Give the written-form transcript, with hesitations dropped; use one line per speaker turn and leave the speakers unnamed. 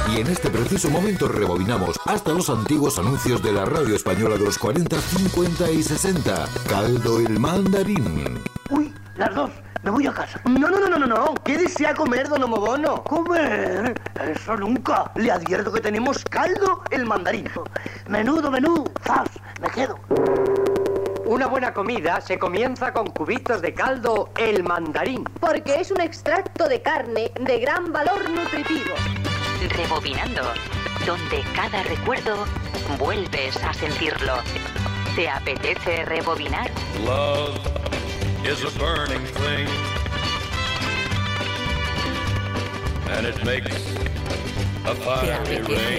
Y en este preciso momento rebobinamos hasta los antiguos anuncios de la radio española de los 40, 50 y 60. Caldo el Mandarín.
Uy, las dos. Me voy a casa. No. Quédese a comer, don Homobono. ¿Comer? Eso nunca. Le advierto que tenemos caldo el Mandarín. Menudo menú. ¡Zas! Me quedo.
Una buena comida se comienza con cubitos de caldo el Mandarín.
Porque es un extracto de carne de gran valor nutritivo.
Rebobinando, donde cada recuerdo vuelves a sentirlo. ¿Te apetece rebobinar?
Love is a burning thing, and it makes a fiery rain.